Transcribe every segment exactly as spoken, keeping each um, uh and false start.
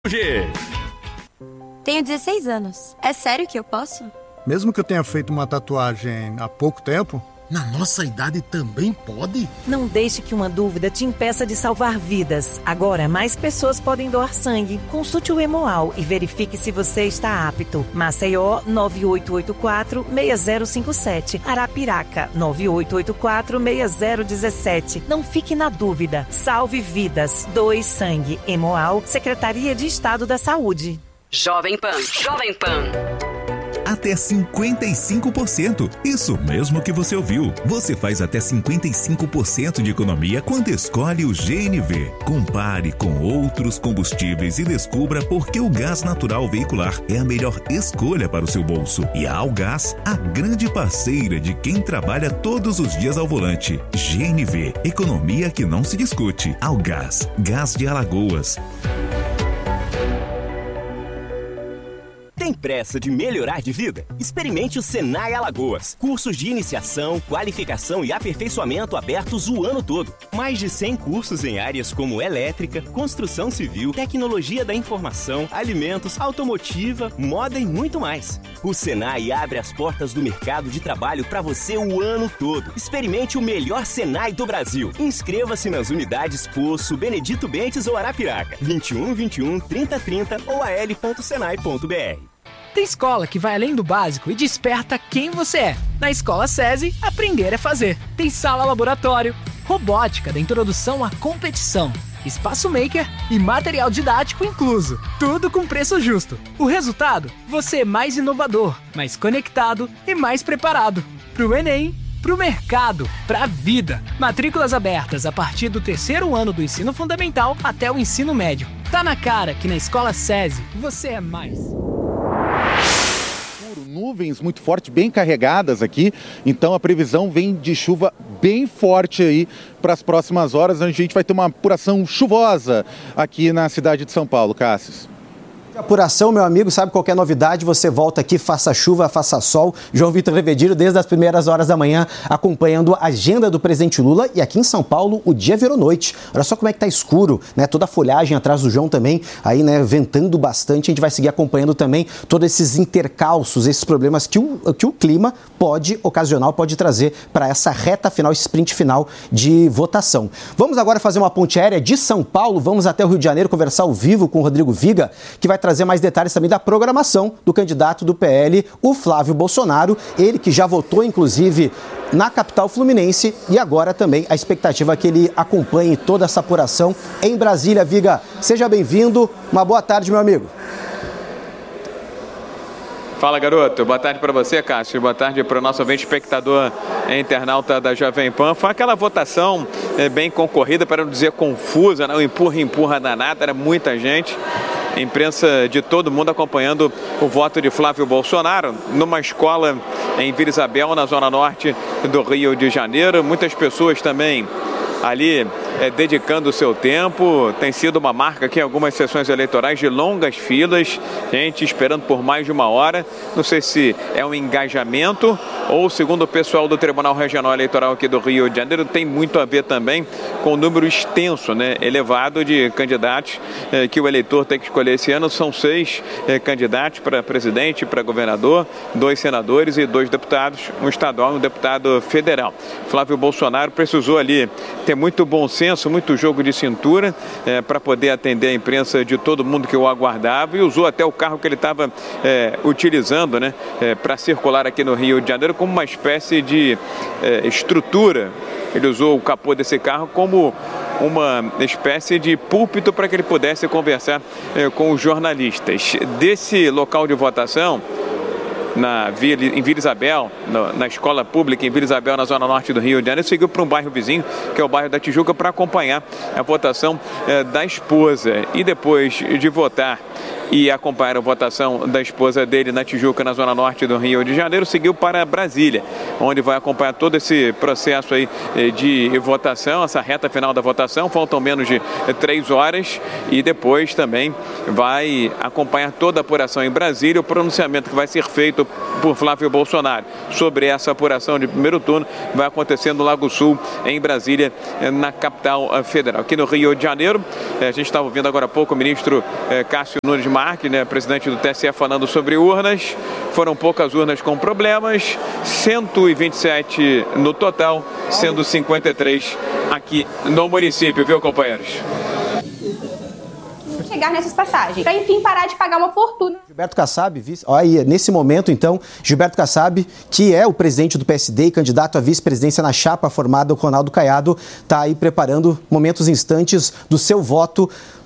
G. Tenho dezesseis anos. É sério que eu posso? Mesmo que eu tenha feito uma tatuagem há pouco tempo? Na nossa idade também pode? Não deixe que uma dúvida te impeça de salvar vidas. Agora, mais pessoas podem doar sangue. Consulte o Hemoal e verifique se você está apto. Maceió, nove oito oito quatro, seis zero cinco sete. Arapiraca, nove oito oito quatro, seis zero um sete. Não fique na dúvida. Salve vidas. Doe sangue. Hemoal, Secretaria de Estado da Saúde. Jovem Pan. Jovem Pan. Até cinquenta e cinco por cento. Isso mesmo que você ouviu. Você faz até cinquenta e cinco por cento de economia quando escolhe o G N V. Compare com outros combustíveis e descubra por que o gás natural veicular é a melhor escolha para o seu bolso. E a Algás, a grande parceira de quem trabalha todos os dias ao volante. G N V. Economia que não se discute. Algás. Gás de Alagoas. Tem pressa de melhorar de vida? Experimente o Senai Alagoas. Cursos de iniciação, qualificação e aperfeiçoamento abertos o ano todo. Mais de cem cursos em áreas como elétrica, construção civil, tecnologia da informação, alimentos, automotiva, moda e muito mais. O Senai abre as portas do mercado de trabalho para você o ano todo. Experimente o melhor Senai do Brasil. Inscreva-se nas unidades Poço, Benedito Bentes ou Arapiraca. vinte e um, vinte e um, trinta, trinta ou a l ponto senai ponto b r. Tem escola que vai além do básico e desperta quem você é. Na Escola SESI, aprender é fazer. Tem sala laboratório, robótica da introdução à competição, espaço maker e material didático incluso. Tudo com preço justo. O resultado? Você é mais inovador, mais conectado e mais preparado. Pro Enem, pro mercado, pra vida. Matrículas abertas a partir do terceiro ano do ensino fundamental até o ensino médio. Tá na cara que na Escola SESI você é mais. Nuvens muito fortes, bem carregadas aqui, então a previsão vem de chuva bem forte aí para as próximas horas. A gente vai ter uma apuração chuvosa aqui na cidade de São Paulo, Cássio. Apuração, meu amigo, sabe qualquer novidade, você volta aqui, faça chuva, faça sol. João Vitor Revedilho, desde as primeiras horas da manhã, acompanhando a agenda do presidente Lula. E aqui em São Paulo, o dia virou noite. Olha só como é que tá escuro, né? Toda a folhagem atrás do João também, aí, né, ventando bastante. A gente vai seguir acompanhando também todos esses intercalços, esses problemas que o, que o clima pode ocasionar, pode trazer para essa reta final, esse sprint final de votação. Vamos agora fazer uma ponte aérea de São Paulo, vamos até o Rio de Janeiro conversar ao vivo com o Rodrigo Viga, que vai trazer mais detalhes também da programação do candidato do P L, o Flávio Bolsonaro, ele que já votou, inclusive, na capital fluminense e agora também a expectativa é que ele acompanhe toda essa apuração em Brasília. Viga, seja bem-vindo, uma boa tarde, meu amigo. Fala, garoto. Boa tarde para você, Cássio. Boa tarde para o nosso ouvinte espectador e internauta da Jovem Pan. Foi aquela votação é, bem concorrida, para não dizer confusa, não empurra, empurra danada, era muita gente. Imprensa de todo mundo acompanhando o voto de Flávio Bolsonaro numa escola em Vila Isabel, na zona norte do Rio de Janeiro. Muitas pessoas também ali é, dedicando o seu tempo. Tem sido uma marca aqui em algumas sessões eleitorais de longas filas, gente esperando por mais de uma hora. Não sei se é um engajamento ou, segundo o pessoal do Tribunal Regional Eleitoral aqui do Rio de Janeiro, tem muito a ver também com o número extenso, né, elevado de candidatos eh, que o eleitor tem que escolher esse ano. São seis eh, candidatos para presidente, para governador, dois senadores e dois deputados, um estadual e um deputado federal. Flávio Bolsonaro precisou ali ter muito bom senso, muito jogo de cintura eh, para poder atender a imprensa de todo mundo que o aguardava, e usou até o carro que ele estava eh, utilizando, né, eh, para circular aqui no Rio de Janeiro como uma espécie de eh, estrutura. Ele usou o capô desse carro como uma espécie de púlpito para que ele pudesse conversar eh, com os jornalistas. Desse local de votação, na Vila, em Vila Isabel, na, na escola pública em Vila Isabel, na zona norte do Rio de Janeiro, seguiu para um bairro vizinho, que é o bairro da Tijuca, para acompanhar a votação eh, da esposa. E depois de votar e acompanhar a votação da esposa dele na Tijuca, na zona norte do Rio de Janeiro, seguiu para Brasília, onde vai acompanhar todo esse processo aí de votação, essa reta final da votação. Faltam menos de três horas e depois também vai acompanhar toda a apuração em Brasília, o pronunciamento que vai ser feito feito por Flávio Bolsonaro sobre essa apuração de primeiro turno vai acontecer no Lago Sul, em Brasília, na capital federal. Aqui no Rio de Janeiro, a gente estava ouvindo agora há pouco o ministro Cássio Nunes Marques, né, presidente do T S E, falando sobre urnas. Foram poucas urnas com problemas, cento e vinte e sete no total, sendo cinquenta e três aqui no município, viu, companheiros? Chegar nessas passagens, para enfim parar de pagar uma fortuna. Gilberto Kassab, vice... Olha aí, nesse momento então, Gilberto Kassab, que é o presidente do P S D e candidato à vice-presidência na chapa formada com Ronaldo Caiado, está aí preparando momentos instantes do seu voto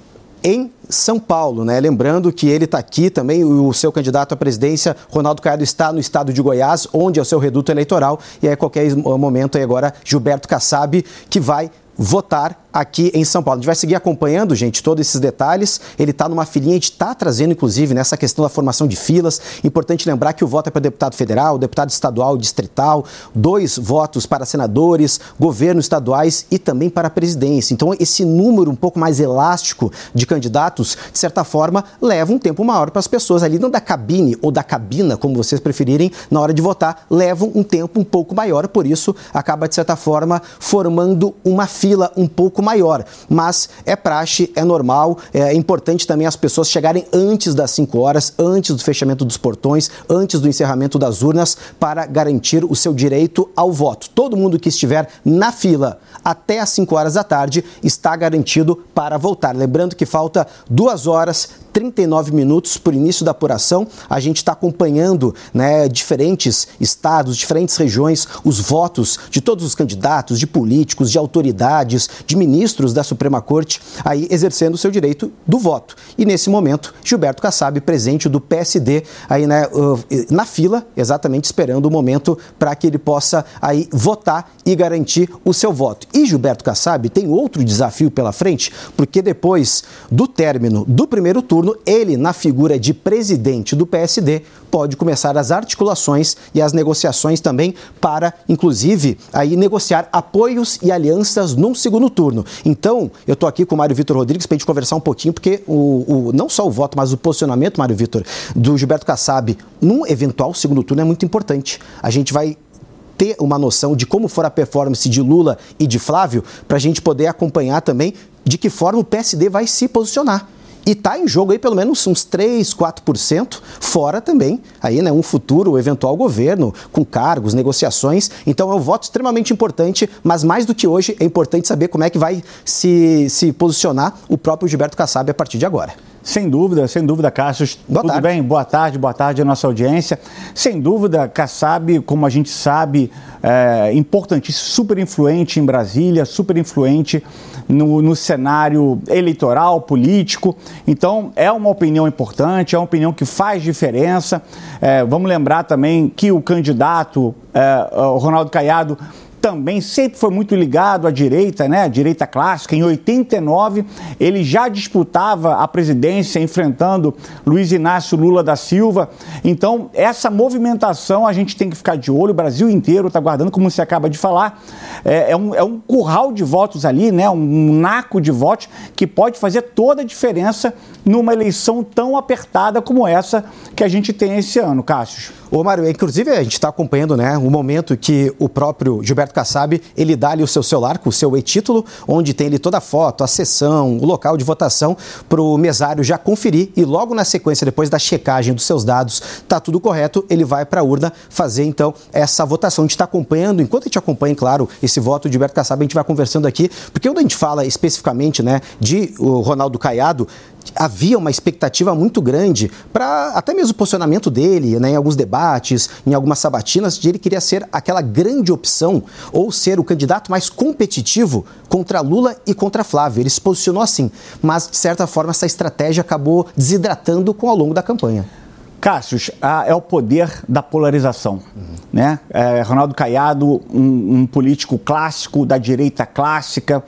em São Paulo, né? Lembrando que ele está aqui também, o seu candidato à presidência, Ronaldo Caiado, está no estado de Goiás, onde é o seu reduto eleitoral, e aí a qualquer momento aí agora Gilberto Kassab, que vai votar aqui em São Paulo. A gente vai seguir acompanhando, gente, todos esses detalhes. Ele está numa filinha, a gente está trazendo, inclusive, nessa questão da formação de filas. Importante lembrar que o voto é para deputado federal, deputado estadual, distrital, dois votos para senadores, governos estaduais e também para a presidência. Então, esse número um pouco mais elástico de candidatos, de certa forma, leva um tempo maior para as pessoas ali, não da cabine ou da cabina, como vocês preferirem, na hora de votar, levam um tempo um pouco maior, por isso acaba, de certa forma, formando uma fila um pouco maior, mas é praxe, é normal, é importante também as pessoas chegarem antes das cinco horas, antes do fechamento dos portões, antes do encerramento das urnas, para garantir o seu direito ao voto. Todo mundo que estiver na fila até às cinco horas da tarde está garantido para votar. Lembrando que falta duas horas, trinta e nove minutos para o início da apuração. A gente está acompanhando, né, diferentes estados, diferentes regiões, os votos de todos os candidatos, de políticos, de autoridades, de ministros da Suprema Corte, aí exercendo o seu direito do voto. E nesse momento, Gilberto Kassab, presidente do P S D, aí, né, na fila, exatamente esperando o momento para que ele possa aí votar e garantir o seu voto. E Gilberto Kassab tem outro desafio pela frente, porque depois do término do primeiro turno, ele, na figura de presidente do P S D, pode começar as articulações e as negociações também para, inclusive, aí negociar apoios e alianças num segundo turno. Então, eu estou aqui com o Mário Vitor Rodrigues para a gente conversar um pouquinho, porque o, o, não só o voto, mas o posicionamento, Mário Vitor, do Gilberto Kassab num eventual segundo turno é muito importante. A gente vai ter uma noção de como for a performance de Lula e de Flávio, para a gente poder acompanhar também de que forma o P S D vai se posicionar. E está em jogo aí pelo menos uns três, quatro por cento, fora também aí, né, um futuro eventual governo com cargos, negociações. Então é um voto extremamente importante, mas mais do que hoje é importante saber como é que vai se, se posicionar o próprio Gilberto Kassab a partir de agora. Sem dúvida, sem dúvida, Cássio. Boa Tudo tarde. bem? Boa tarde, boa tarde à nossa audiência. Sem dúvida, Kassab, como a gente sabe, é importantíssimo, super influente em Brasília, super influente no, no cenário eleitoral, político. Então, é uma opinião importante, é uma opinião que faz diferença. É, vamos lembrar também que o candidato, é, o Ronaldo Caiado, também sempre foi muito ligado à direita, né? À direita clássica. Em oitenta e nove, ele já disputava a presidência enfrentando Luiz Inácio Lula da Silva. Então, essa movimentação a gente tem que ficar de olho. O Brasil inteiro está guardando, como você acaba de falar. É, é, um, é um curral de votos ali, né? Um naco de votos que pode fazer toda a diferença numa eleição tão apertada como essa que a gente tem esse ano, Cássio. Ô, Mário, inclusive a gente está acompanhando, né, o momento que o próprio Gilberto Kassab, ele dá ali o seu celular com o seu e-título, onde tem ali toda a foto, a sessão, o local de votação, para o mesário já conferir e logo na sequência, depois da checagem dos seus dados, tá tudo correto, ele vai para a urna fazer, então, essa votação. A gente está acompanhando, enquanto a gente acompanha, claro, esse voto de Gilberto Kassab, a gente vai conversando aqui, porque quando a gente fala especificamente, né, de o Ronaldo Caiado, havia uma expectativa muito grande para até mesmo o posicionamento dele, né, em alguns debates, em algumas sabatinas, de ele queria ser aquela grande opção ou ser o candidato mais competitivo contra Lula e contra Flávio. Ele se posicionou assim, mas de certa forma essa estratégia acabou desidratando com ao longo da campanha. Cássio, é o poder da polarização, uhum. né? É, Ronaldo Caiado, um, um político clássico, da direita clássica,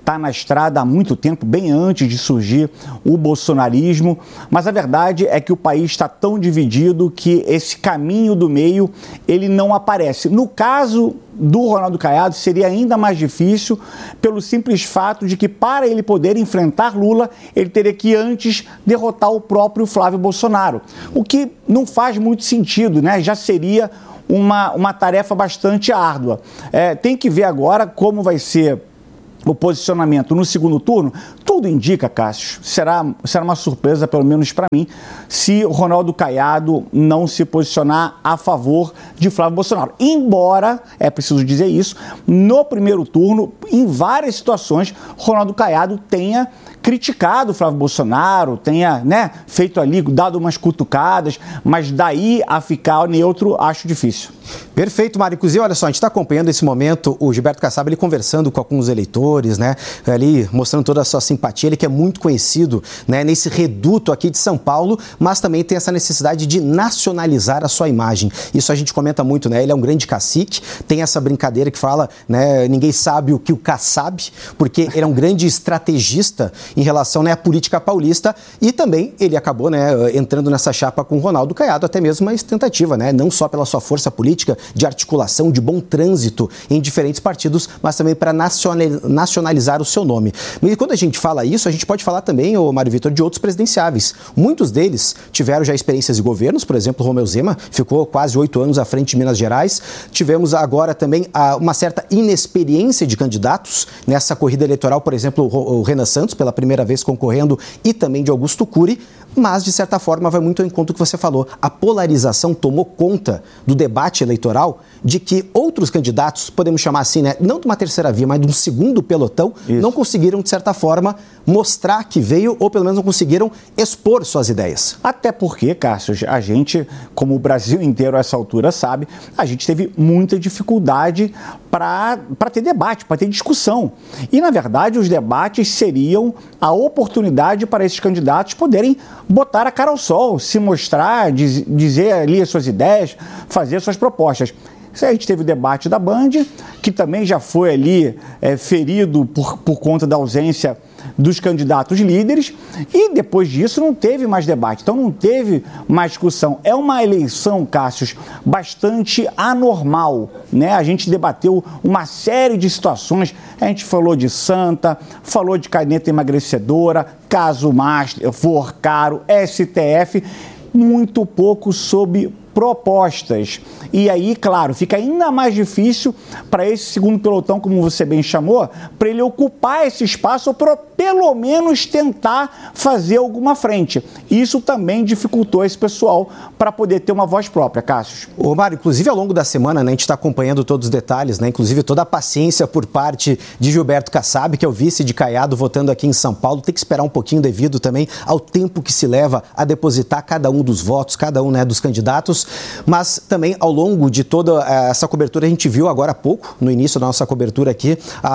está na estrada há muito tempo, bem antes de surgir o bolsonarismo, mas a verdade é que o país está tão dividido que esse caminho do meio, ele não aparece. No caso do Ronaldo Caiado, seria ainda mais difícil pelo simples fato de que, para ele poder enfrentar Lula, ele teria que antes derrotar o próprio Flávio Bolsonaro, o que não faz muito sentido, né? Já seria uma, uma tarefa bastante árdua. É, tem que ver agora como vai ser o posicionamento no segundo turno. Tudo indica, Cássio, será, será uma surpresa, pelo menos para mim, se o Ronaldo Caiado não se posicionar a favor de Flávio Bolsonaro. Embora, é preciso dizer isso, no primeiro turno, em várias situações, Ronaldo Caiado tenha criticado o Flávio Bolsonaro, tenha, né, feito ali, dado umas cutucadas, mas daí a ficar neutro, acho difícil. Perfeito, Mário. Inclusive, olha só, a gente está acompanhando esse momento, o Gilberto Kassab, ele conversando com alguns eleitores, né, ali mostrando toda a sua simpatia, ele que é muito conhecido, né, nesse reduto aqui de São Paulo, mas também tem essa necessidade de nacionalizar a sua imagem. Isso a gente comenta muito, né, ele é um grande cacique, tem essa brincadeira que fala, né, ninguém sabe o que o Kassab, porque ele é um grande estrategista em relação, né, à política paulista, e também ele acabou, né, entrando nessa chapa com o Ronaldo Caiado, até mesmo uma tentativa, né, não só pela sua força política, de articulação, de bom trânsito em diferentes partidos, mas também para nacionalizar o seu nome. E quando a gente fala isso, a gente pode falar também, ô Mário Vitor, de outros presidenciáveis. Muitos deles tiveram já experiências de governos, por exemplo, Romeu Zema ficou quase oito anos à frente de Minas Gerais. Tivemos agora também uma certa inexperiência de candidatos nessa corrida eleitoral, por exemplo, o Renan Santos, pela primeira vez concorrendo, e também de Augusto Cury, mas, de certa forma, vai muito ao encontro do que você falou. A polarização tomou conta do debate eleitoral de que outros candidatos, podemos chamar assim, né, não de uma terceira via, mas de um segundo pelotão, Isso. não conseguiram, de certa forma, mostrar que veio, ou pelo menos não conseguiram expor suas ideias. Até porque, Cássio, a gente, como o Brasil inteiro a essa altura sabe, a gente teve muita dificuldade para ter debate, para ter discussão. E, na verdade, os debates seriam a oportunidade para esses candidatos poderem botar a cara ao sol, se mostrar, diz, dizer ali as suas ideias, fazer suas propostas. A gente teve o debate da Band, que também já foi ali é, ferido por, por conta da ausência dos candidatos líderes, e depois disso não teve mais debate, então não teve mais discussão. É uma eleição, Cássio, bastante anormal, né? A gente debateu uma série de situações, a gente falou de Santa, falou de caneta emagrecedora, caso Master, for caro, S T F, muito pouco sobre propostas. E aí, claro, fica ainda mais difícil para esse segundo pelotão, como você bem chamou, para ele ocupar esse espaço ou para pelo menos tentar fazer alguma frente. Isso também dificultou esse pessoal para poder ter uma voz própria, Cássio. Ô Mário, inclusive ao longo da semana, né, a gente está acompanhando todos os detalhes, né, inclusive toda a paciência por parte de Gilberto Kassab, que é o vice de Caiado, votando aqui em São Paulo. Tem que esperar um pouquinho devido também ao tempo que se leva a depositar cada um dos votos, cada um, né, dos candidatos. Mas também ao longo de toda essa cobertura, a gente viu agora há pouco, no início da nossa cobertura aqui,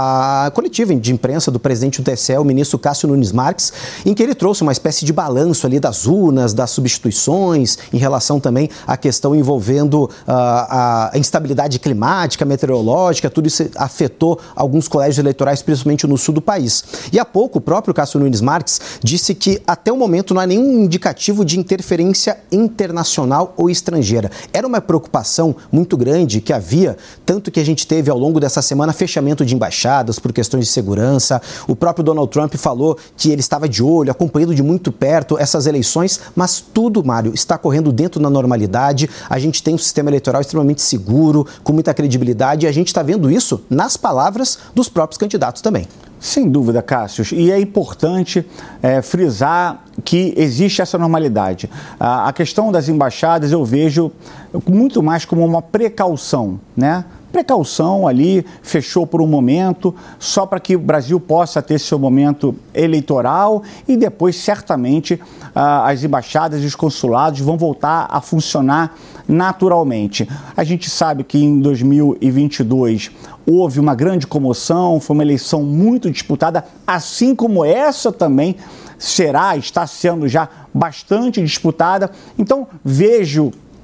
a coletiva de imprensa do presidente do T S E, o ministro Cássio Nunes Marques, em que ele trouxe uma espécie de balanço ali das urnas, das substituições, em relação também à questão envolvendo uh, a instabilidade climática, meteorológica. Tudo isso afetou alguns colégios eleitorais, principalmente no sul do país. E há pouco, o próprio Cássio Nunes Marques disse que até o momento não há nenhum indicativo de interferência internacional ou estrangeira. Era uma preocupação muito grande que havia, tanto que a gente teve ao longo dessa semana fechamento de embaixadas por questões de segurança. O próprio Donald Trump falou que ele estava de olho, acompanhando de muito perto essas eleições, mas tudo, Mário, está correndo dentro da normalidade. A gente tem um sistema eleitoral extremamente seguro, com muita credibilidade, e a gente está vendo isso nas palavras dos próprios candidatos também. Sem dúvida, Cássio, e é importante é, frisar que existe essa normalidade. A, a questão das embaixadas eu vejo muito mais como uma precaução, né? Precaução ali, fechou por um momento, só para que o Brasil possa ter seu momento eleitoral, e depois, certamente, ah, as embaixadas e os consulados vão voltar a funcionar naturalmente. A gente sabe que em dois mil e vinte e dois houve uma grande comoção, foi uma eleição muito disputada, assim como essa também será, está sendo já bastante disputada. Então, vejo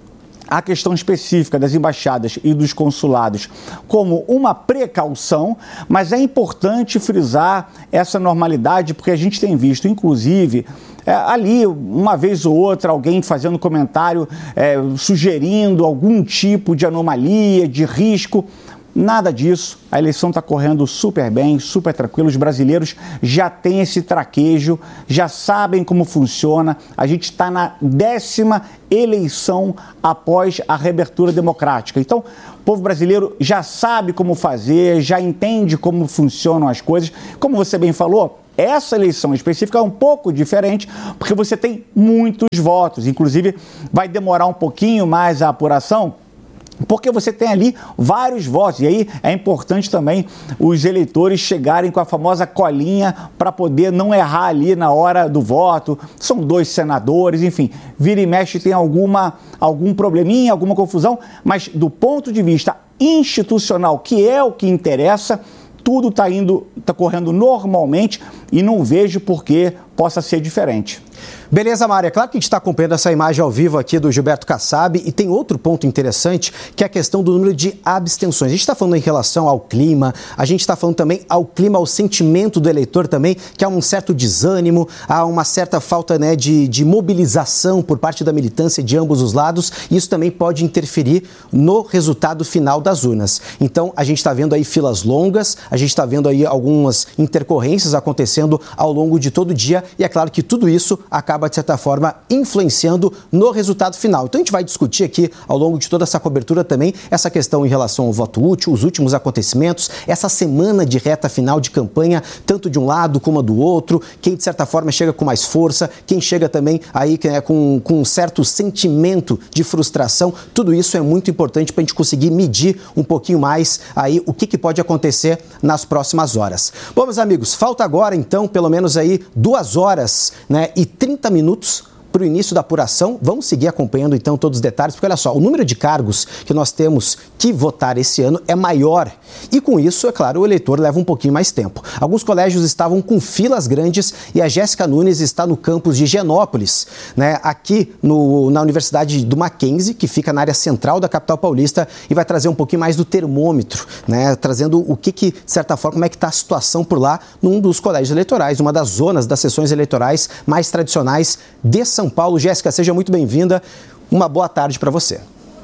a questão específica das embaixadas e dos consulados como uma precaução, mas é importante frisar essa normalidade, porque a gente tem visto, inclusive, é, ali, uma vez ou outra, alguém fazendo comentário, é, sugerindo algum tipo de anomalia, de risco. Nada disso, a eleição está correndo super bem, super tranquilo, os brasileiros já têm esse traquejo, já sabem como funciona, a gente está na décima eleição após a reabertura democrática. Então, o povo brasileiro já sabe como fazer, já entende como funcionam as coisas. Como você bem falou, essa eleição específica é um pouco diferente, porque você tem muitos votos, inclusive vai demorar um pouquinho mais a apuração, porque você tem ali vários votos, e aí é importante também os eleitores chegarem com a famosa colinha para poder não errar ali na hora do voto. São dois senadores, enfim, vira e mexe tem alguma, algum probleminha, alguma confusão, mas do ponto de vista institucional, que é o que interessa, tudo está indo, está correndo normalmente e não vejo por que possa ser diferente. Beleza, Mário, é claro que a gente está acompanhando essa imagem ao vivo aqui do Gilberto Kassab e tem outro ponto interessante, que é a questão do número de abstenções. A gente está falando em relação ao clima, a gente está falando também ao clima, ao sentimento do eleitor também, que há um certo desânimo, há uma certa falta, né, de, de mobilização por parte da militância de ambos os lados, e isso também pode interferir no resultado final das urnas. Então, a gente está vendo aí filas longas, a gente está vendo aí algumas intercorrências acontecendo ao longo de todo o dia, e é claro que tudo isso acaba de certa forma, influenciando no resultado final. Então, a gente vai discutir aqui, ao longo de toda essa cobertura também, essa questão em relação ao voto útil, os últimos acontecimentos, essa semana de reta final de campanha, tanto de um lado como do outro, quem, de certa forma, chega com mais força, quem chega também aí é, com, com um certo sentimento de frustração. Tudo isso é muito importante para a gente conseguir medir um pouquinho mais aí o que, que pode acontecer nas próximas horas. Bom, meus amigos, falta agora, então, pelo menos aí duas horas, né, e trinta minutos para o início da apuração. Vamos seguir acompanhando então todos os detalhes, porque olha só, o número de cargos que nós temos que votar esse ano é maior e com isso, é claro, o eleitor leva um pouquinho mais tempo. Alguns colégios estavam com filas grandes e a Jéssica Nunes está no campus de Higienópolis, né, aqui no, na Universidade do Mackenzie, que fica na área central da capital paulista, e vai trazer um pouquinho mais do termômetro, né, trazendo o que, que de certa forma, como é que está a situação por lá num dos colégios eleitorais, uma das zonas das sessões eleitorais mais tradicionais de São Paulo. Jéssica, seja muito bem-vinda. Uma boa tarde para você.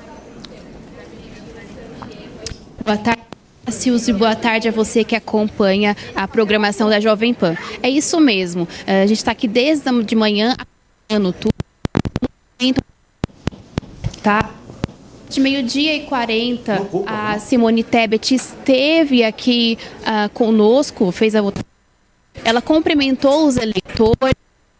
Boa tarde, Silvio. Boa tarde a você que acompanha a programação da Jovem Pan. É isso mesmo. A gente está aqui desde de manhã, acompanhando tudo. Tá? De meio-dia e quarenta, a Simone Tebet esteve aqui uh, conosco, fez a votação. Ela cumprimentou os eleitores.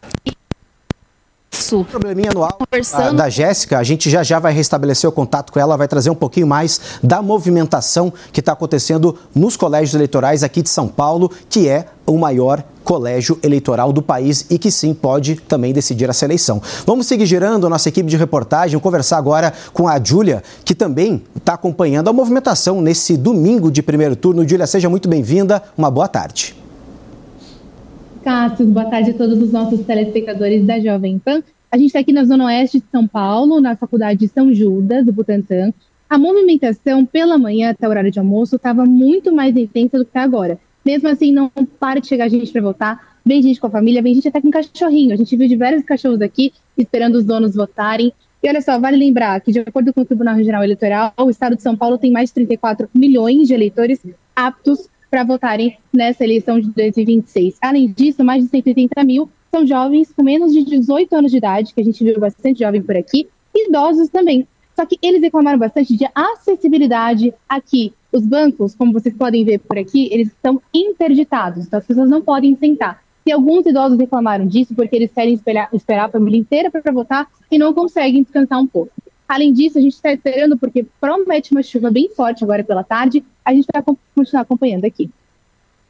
O probleminha no áudio da Jéssica, a gente já já vai restabelecer o contato com ela, vai trazer um pouquinho mais da movimentação que está acontecendo nos colégios eleitorais aqui de São Paulo, que é o maior colégio eleitoral do país e que sim pode também decidir essa eleição. Vamos seguir girando a nossa equipe de reportagem, conversar agora com a Júlia, que também está acompanhando a movimentação nesse domingo de primeiro turno. Júlia, seja muito bem-vinda, uma boa tarde. Cássio, boa tarde a todos os nossos telespectadores da Jovem Pan. A gente está aqui na Zona Oeste de São Paulo, na Faculdade de São Judas, do Butantã. A movimentação pela manhã até o horário de almoço estava muito mais intensa do que está agora. Mesmo assim, não para de chegar gente para votar. Vem gente com a família, vem gente até com cachorrinho. A gente viu diversos cachorros aqui esperando os donos votarem. E olha só, vale lembrar que, de acordo com o Tribunal Regional Eleitoral, o estado de São Paulo tem mais de trinta e quatro milhões de eleitores aptos para votarem nessa eleição de dois mil e vinte e seis. Além disso, mais de cento e oitenta mil são jovens com menos de dezoito anos de idade, que a gente viu bastante jovem por aqui, e idosos também. Só que eles reclamaram bastante de acessibilidade aqui. Os bancos, como vocês podem ver por aqui, eles estão interditados, então as pessoas não podem sentar. E alguns idosos reclamaram disso porque eles querem esperar, esperar a família inteira para votar e não conseguem descansar um pouco. Além disso, a gente está esperando porque promete uma chuva bem forte agora pela tarde. A gente vai continuar acompanhando aqui.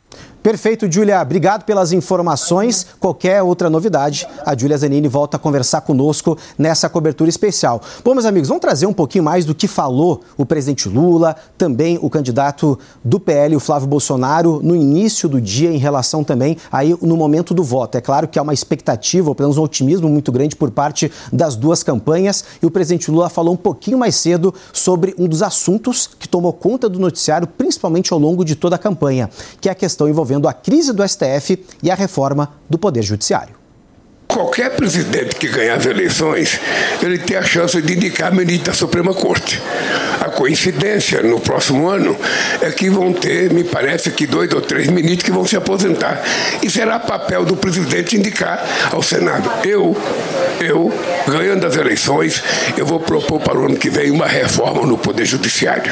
Perfeito, Júlia. Obrigado pelas informações. Qualquer outra novidade, a Júlia Zanini volta a conversar conosco nessa cobertura especial. Bom, meus amigos, vamos trazer um pouquinho mais do que falou o presidente Lula, também o candidato do P L, o Flávio Bolsonaro, no início do dia em relação também aí no momento do voto. É claro que há uma expectativa, ou pelo menos um otimismo muito grande por parte das duas campanhas, e o presidente Lula falou um pouquinho mais cedo sobre um dos assuntos que tomou conta do noticiário, principalmente ao longo de toda a campanha, que é a questão envolvendo a crise do S T F e a reforma do Poder Judiciário. Qualquer presidente que ganhar as eleições, ele tem a chance de indicar ministro da Suprema Corte. A coincidência no próximo ano é que vão ter, me parece que dois ou três ministros que vão se aposentar. E será papel do presidente indicar ao Senado. Eu, eu, ganhando as eleições, eu vou propor para o ano que vem uma reforma no Poder Judiciário.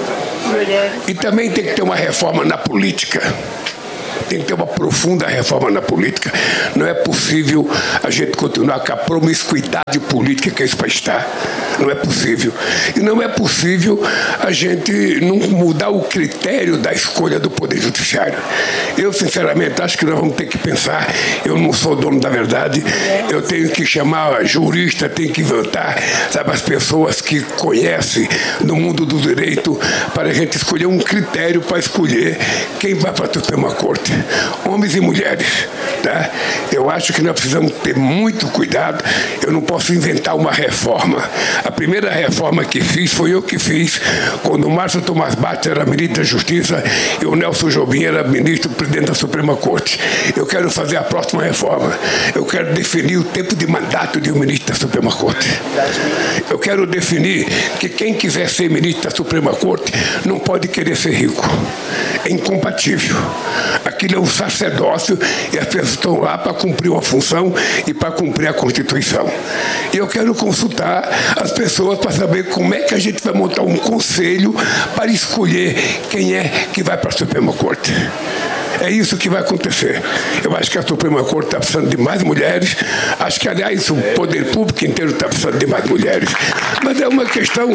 E também tem que ter uma reforma na política. Tem que ter uma profunda reforma na política. Não é possível a gente continuar com a promiscuidade política que esse país está. Não é possível. E não é possível a gente não mudar o critério da escolha do Poder Judiciário. Eu, sinceramente, acho que nós vamos ter que pensar. Eu não sou dono da verdade. Eu tenho que chamar jurista, tenho que inventar, sabe, as pessoas que conhecem no mundo do direito para a gente escolher um critério para escolher quem vai para a Suprema Corte. Homens e mulheres, tá? Eu acho que nós precisamos ter muito cuidado. Eu não posso inventar uma reforma. A primeira reforma que fiz foi eu que fiz quando o Márcio Tomás Bastos era ministro da Justiça e o Nelson Jobim era ministro presidente da Suprema Corte. Eu quero fazer a próxima reforma. Eu quero definir o tempo de mandato de um ministro da Suprema Corte. Eu quero definir que quem quiser ser ministro da Suprema Corte não pode querer ser rico. É incompatível. Aquilo é um sacerdócio e as pessoas estão lá para cumprir uma função e para cumprir a Constituição. E eu quero consultar as pessoas para saber como é que a gente vai montar um conselho para escolher quem é que vai para a Suprema Corte. É isso que vai acontecer. Eu acho que a Suprema Corte está precisando de mais mulheres. Acho que, aliás, o poder público inteiro está precisando de mais mulheres. Mas é uma questão...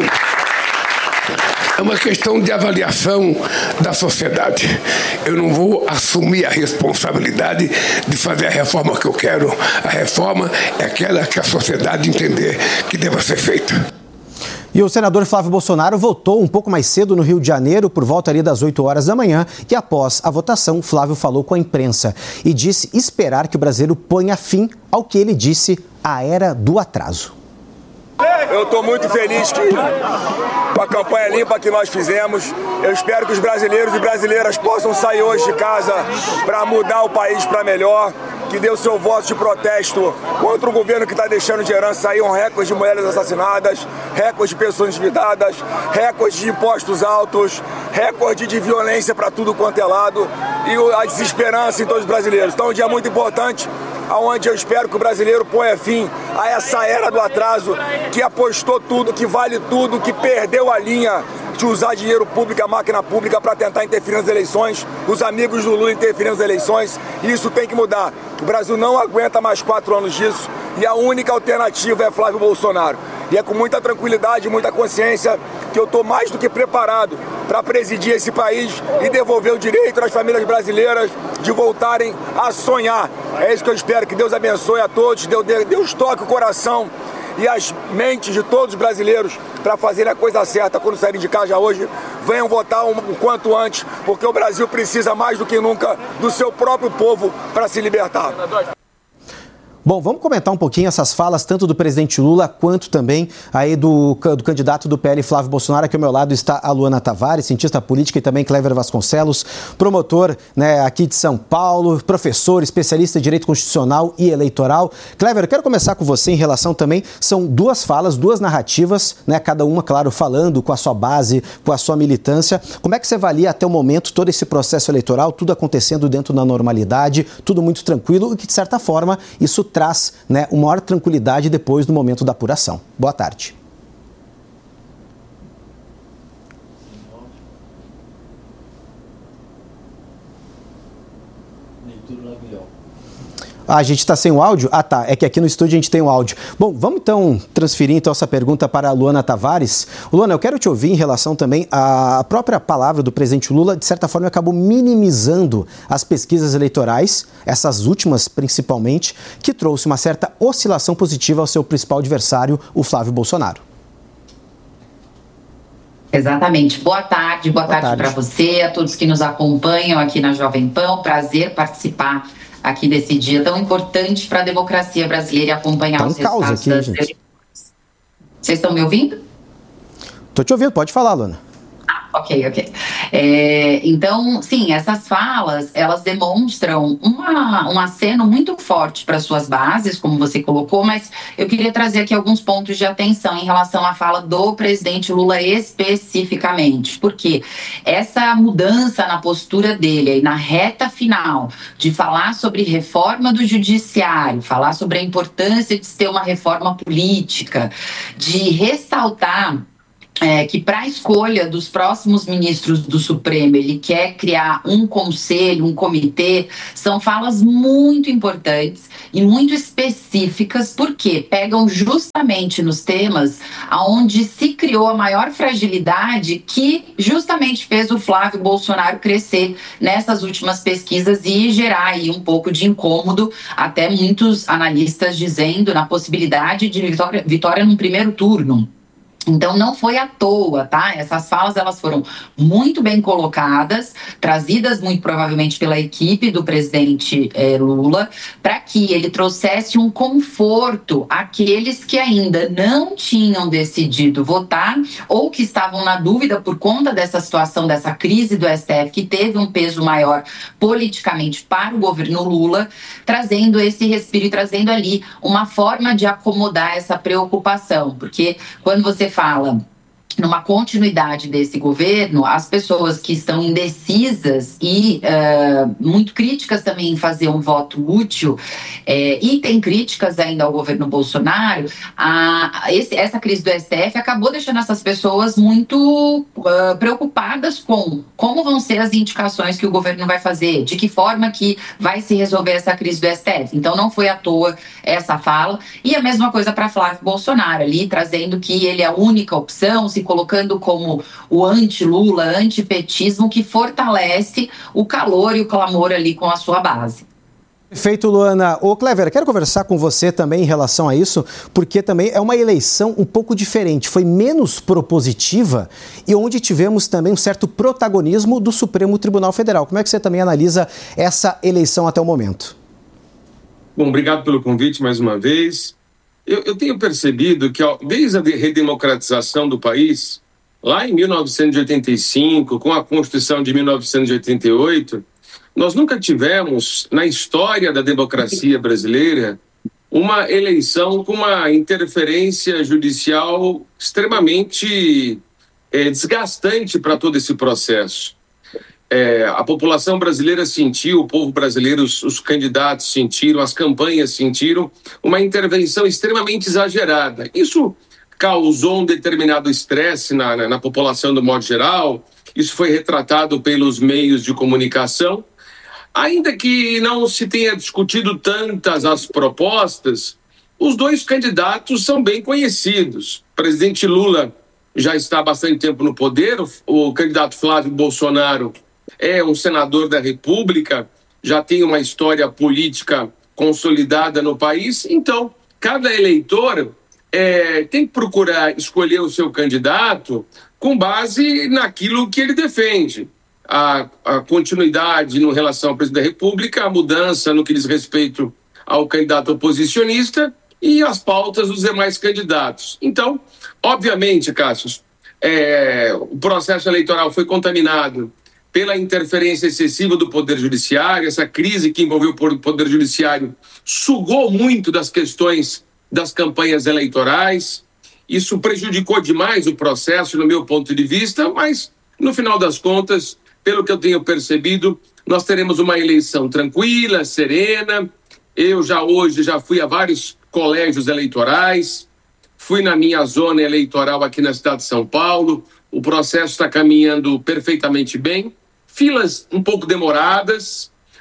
É uma questão de avaliação da sociedade. Eu não vou assumir a responsabilidade de fazer a reforma que eu quero. A reforma é aquela que a sociedade entender que deva ser feita. E o senador Flávio Bolsonaro votou um pouco mais cedo no Rio de Janeiro, por volta ali das oito horas da manhã, e após a votação, Flávio falou com a imprensa e disse esperar que o brasileiro ponha fim ao que ele disse, a era do atraso. Eu estou muito feliz que, com a campanha limpa que nós fizemos, eu espero que os brasileiros e brasileiras possam sair hoje de casa para mudar o país para melhor, que dê o seu voto de protesto contra o governo que está deixando de herança aí um recorde de mulheres assassinadas, recorde de pessoas endividadas, recorde de impostos altos, recorde de violência para tudo quanto é lado e a desesperança em todos os brasileiros. Então é um dia muito importante, onde eu espero que o brasileiro ponha fim a essa era do atraso, que apostou tudo, que vale tudo, que perdeu a linha de usar dinheiro público, a máquina pública, para tentar interferir nas eleições, os amigos do Lula interferindo nas eleições, e isso tem que mudar. O Brasil não aguenta mais quatro anos disso, e a única alternativa é Flávio Bolsonaro. E é com muita tranquilidade, muita consciência, que eu estou mais do que preparado para presidir esse país e devolver o direito às famílias brasileiras de voltarem a sonhar. É isso que eu espero, que Deus abençoe a todos, Deus, Deus toque o coração e as mentes de todos os brasileiros para fazerem a coisa certa quando saírem de casa hoje. Venham votar o quanto antes, porque o Brasil precisa mais do que nunca do seu próprio povo para se libertar. Bom, vamos comentar um pouquinho essas falas, tanto do presidente Lula, quanto também aí do, do candidato do P L, Flávio Bolsonaro. Aqui ao meu lado está a Luana Tavares, cientista política, e também Cléver Vasconcelos, promotor, né, aqui de São Paulo, professor, especialista em direito constitucional e eleitoral. Cléver, eu quero começar com você em relação também, são duas falas, duas narrativas, né, cada uma, claro, falando com a sua base, com a sua militância. Como é que você avalia até o momento todo esse processo eleitoral, tudo acontecendo dentro da normalidade, tudo muito tranquilo, e que, de certa forma, isso traz, né, uma maior tranquilidade depois do momento da apuração. Boa tarde. Ah, a gente está sem o áudio? Ah, tá. É que aqui no estúdio a gente tem o áudio. Bom, vamos então transferir então essa pergunta para a Luana Tavares. Luana, eu quero te ouvir em relação também à própria palavra do presidente Lula, de certa forma acabou minimizando as pesquisas eleitorais, essas últimas principalmente, que trouxe uma certa oscilação positiva ao seu principal adversário, o Flávio Bolsonaro. Exatamente. Boa tarde, boa, boa tarde, tarde. para você, a todos que nos acompanham aqui na Jovem Pan. Prazer participar aqui desse dia tão importante para a democracia brasileira e acompanhar tá os resultados aqui, das eleições. Vocês estão me ouvindo? Estou te ouvindo, pode falar, Luana. Ok, ok. É, então, sim, essas falas, elas demonstram uma, um aceno muito forte para suas bases, como você colocou, mas eu queria trazer aqui alguns pontos de atenção em relação à fala do presidente Lula especificamente, porque essa mudança na postura dele, aí na reta final, de falar sobre reforma do judiciário, falar sobre a importância de se ter uma reforma política, de ressaltar É, que para a escolha dos próximos ministros do Supremo, ele quer criar um conselho, um comitê, são falas muito importantes e muito específicas, porque pegam justamente nos temas onde se criou a maior fragilidade que justamente fez o Flávio Bolsonaro crescer nessas últimas pesquisas e gerar aí um pouco de incômodo, até muitos analistas dizendo na possibilidade de vitória, vitória num primeiro turno. Então, não foi à toa, tá? Essas falas, elas foram muito bem colocadas, trazidas muito provavelmente pela equipe do presidente eh, Lula, para que ele trouxesse um conforto àqueles que ainda não tinham decidido votar ou que estavam na dúvida por conta dessa situação, dessa crise do S T F, que teve um peso maior politicamente para o governo Lula, trazendo esse respiro e trazendo ali uma forma de acomodar essa preocupação, porque quando você fala numa continuidade desse governo, as pessoas que estão indecisas e uh, muito críticas também em fazer um voto útil, é, e tem críticas ainda ao governo Bolsonaro, a, esse, essa crise do S T F acabou deixando essas pessoas muito uh, preocupadas com como vão ser as indicações que o governo vai fazer, de que forma que vai se resolver essa crise do S T F. Então não foi à toa essa fala, e a mesma coisa para Flávio Bolsonaro ali, trazendo que ele é a única opção, se colocando como o anti-Lula, anti-petismo, que fortalece o calor e o clamor ali com a sua base. Perfeito, Luana. Ô, Clever, quero conversar com você também em relação a isso, porque também é uma eleição um pouco diferente, foi menos propositiva e onde tivemos também um certo protagonismo do Supremo Tribunal Federal. Como é que você também analisa essa eleição até o momento? Bom, obrigado pelo convite mais uma vez. Eu, eu tenho percebido que, ó, desde a redemocratização do país, lá em mil novecentos e oitenta e cinco, com a Constituição de mil novecentos e oitenta e oito, nós nunca tivemos, na história da democracia brasileira, uma eleição com uma interferência judicial extremamente é, desgastante para todo esse processo. É, a população brasileira sentiu, o povo brasileiro, os, os candidatos sentiram, as campanhas sentiram uma intervenção extremamente exagerada. Isso causou um determinado estresse na, na, na população do modo geral, isso foi retratado pelos meios de comunicação. Ainda que não se tenha discutido tantas as propostas, os dois candidatos são bem conhecidos. O presidente Lula já está há bastante tempo no poder, o, o candidato Flávio Bolsonaro é um senador da República, já tem uma história política consolidada no país, então cada eleitor é, tem que procurar escolher o seu candidato com base naquilo que ele defende. A, a continuidade no relação ao presidente da República, a mudança no que diz respeito ao candidato oposicionista e as pautas dos demais candidatos. Então, obviamente, Cássio, é, o processo eleitoral foi contaminado pela interferência excessiva do Poder Judiciário, essa crise que envolveu o Poder Judiciário sugou muito das questões das campanhas eleitorais, isso prejudicou demais o processo, no meu ponto de vista, mas, no final das contas, pelo que eu tenho percebido, nós teremos uma eleição tranquila, serena. Eu já hoje já fui a vários colégios eleitorais, fui na minha zona eleitoral aqui na cidade de São Paulo, o processo está caminhando perfeitamente bem, filas um pouco demoradas,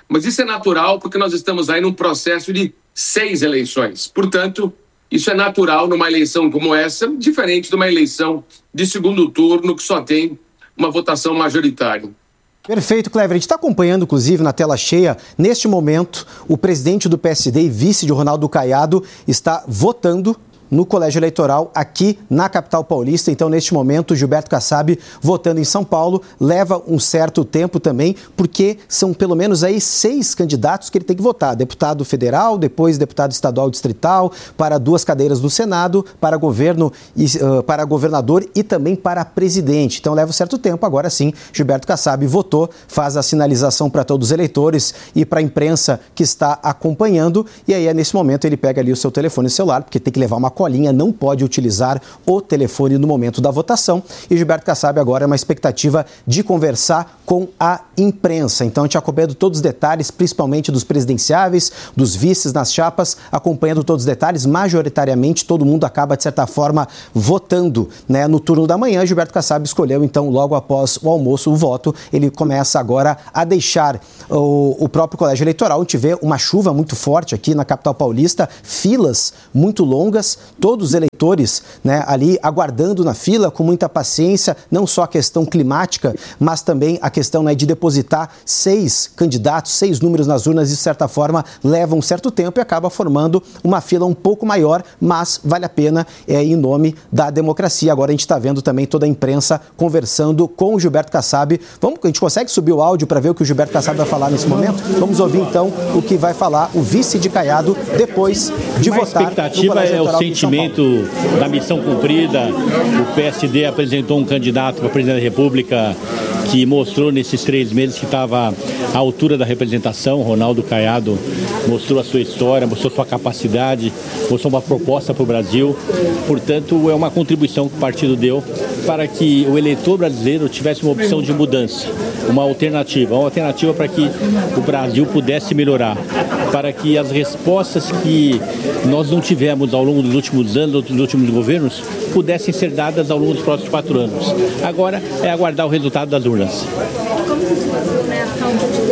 Mas isso é natural porque nós estamos aí num processo de seis eleições. Portanto, isso é natural numa eleição como essa, diferente de uma eleição de segundo turno que só tem uma votação majoritária. Perfeito, Clever. A gente está acompanhando, inclusive, na tela cheia, neste momento, o presidente do P S D e vice de Ronaldo Caiado está votando no colégio eleitoral aqui na capital paulista. Então, neste momento, Gilberto Kassab votando em São Paulo, leva um certo tempo também, porque são pelo menos aí seis candidatos que ele tem que votar. Deputado federal, depois deputado estadual distrital, para duas cadeiras do Senado, para governo, uh, para governador e também para presidente. Então, leva um certo tempo. Agora sim, Gilberto Kassab votou, faz a sinalização para todos os eleitores e para a imprensa que está acompanhando. E aí, nesse momento, ele pega ali o seu telefone celular, porque tem que levar uma colinha, não pode utilizar o telefone no momento da votação. E Gilberto Kassab agora é uma expectativa de conversar com a imprensa. Então, a gente acompanhando todos os detalhes, principalmente dos presidenciáveis, dos vices nas chapas, acompanhando todos os detalhes. Majoritariamente, todo mundo acaba, de certa forma, votando, né? No turno da manhã, Gilberto Kassab escolheu, então, logo após o almoço, o voto. Ele começa agora a deixar o, o próprio colégio eleitoral. A gente vê uma chuva muito forte aqui na capital paulista, filas muito longas, todos os eleitores, né, ali aguardando na fila com muita paciência, não só a questão climática, mas também a questão, né, de depositar seis candidatos, seis números nas urnas, e de certa forma leva um certo tempo e acaba formando uma fila um pouco maior, mas vale a pena, é, em nome da democracia. Agora a gente está vendo também toda a imprensa conversando com o Gilberto Kassab. Vamos, a gente consegue subir o áudio para ver o que o Gilberto Kassab vai falar nesse momento? Vamos ouvir então o que vai falar o vice de Caiado depois de votar. A expectativa é o sentimento da missão cumprida. O P S D apresentou um candidato para presidente da República que mostrou nesses três meses que estava à altura da representação. Ronaldo Caiado mostrou a sua história, mostrou sua capacidade, mostrou uma proposta para o Brasil. Portanto, é uma contribuição que o partido deu para que o eleitor brasileiro tivesse uma opção de mudança, uma alternativa, uma alternativa para que o Brasil pudesse melhorar, para que as respostas que nós não tivemos ao longo dos últimos anos, dos últimos governos, pudessem ser dadas ao longo dos próximos quatro anos. Agora é aguardar o resultado das urnas. Como você viu, né, a falta de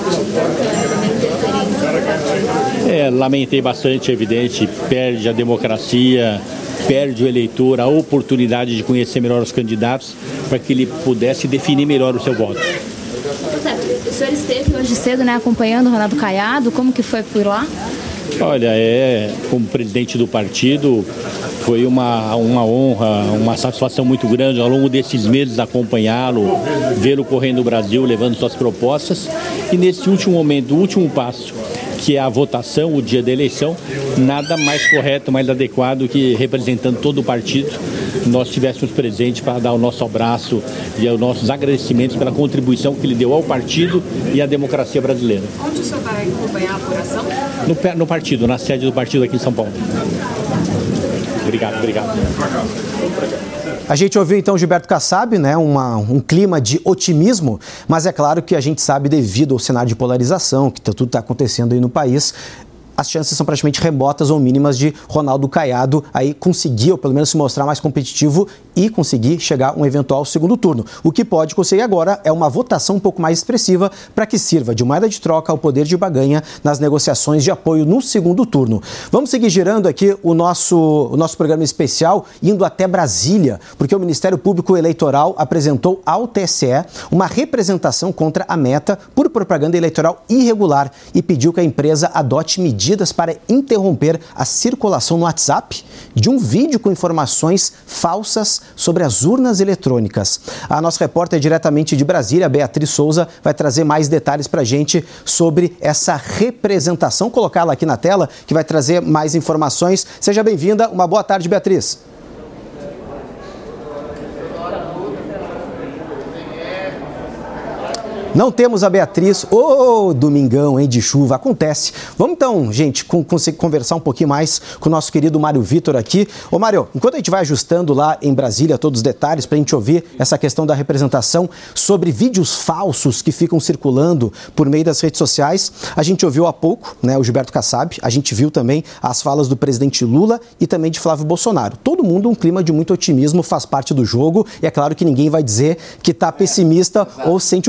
debate, É, lamentei bastante, é evidente, perde a democracia, perde o eleitor a oportunidade de conhecer melhor os candidatos para que ele pudesse definir melhor o seu voto. O senhor esteve hoje cedo, né, acompanhando o Ronaldo Caiado, como que foi por lá? Olha, é, como presidente do partido, foi uma, uma honra, uma satisfação muito grande ao longo desses meses acompanhá-lo, vê-lo correndo o Brasil, levando suas propostas. E nesse último momento, o último passo, que é a votação, o dia da eleição, nada mais correto, mais adequado que representando todo o partido, nós estivéssemos presentes para dar o nosso abraço e os nossos agradecimentos pela contribuição que ele deu ao partido e à democracia brasileira. Onde o senhor vai acompanhar a apuração? No, no partido, na sede do partido aqui em São Paulo. Obrigado, obrigado. A gente ouviu então Gilberto Kassab, né, uma, um clima de otimismo, mas é claro que a gente sabe, devido ao cenário de polarização, que tudo está acontecendo aí no país, as chances são praticamente remotas ou mínimas de Ronaldo Caiado aí conseguir, ou pelo menos se mostrar mais competitivo e conseguir chegar a um eventual segundo turno. O que pode conseguir agora é uma votação um pouco mais expressiva para que sirva de moeda de troca ao poder de barganha nas negociações de apoio no segundo turno. Vamos seguir girando aqui o nosso, o nosso programa especial, indo até Brasília, porque o Ministério Público Eleitoral apresentou ao T S E uma representação contra a Meta por propaganda eleitoral irregular e pediu que a empresa adote medidas para interromper a circulação no WhatsApp de um vídeo com informações falsas sobre as urnas eletrônicas. A nossa repórter diretamente de Brasília, Beatriz Souza, vai trazer mais detalhes para a gente sobre essa representação. Vou colocá-la aqui na tela, que vai trazer mais informações. Seja bem-vinda. Uma boa tarde, Beatriz. Não temos a Beatriz. Ô, oh, domingão, hein, de chuva. Acontece. Vamos então, gente, com, conseguir conversar um pouquinho mais com o nosso querido Mário Vitor aqui. Ô, Mário, enquanto a gente vai ajustando lá em Brasília todos os detalhes para a gente ouvir essa questão da representação sobre vídeos falsos que ficam circulando por meio das redes sociais, a gente ouviu há pouco, né, o Gilberto Kassab, a gente viu também as falas do presidente Lula e também de Flávio Bolsonaro. Todo mundo um clima de muito otimismo, faz parte do jogo, e é claro que ninguém vai dizer que está pessimista ou sente um pouco frustrado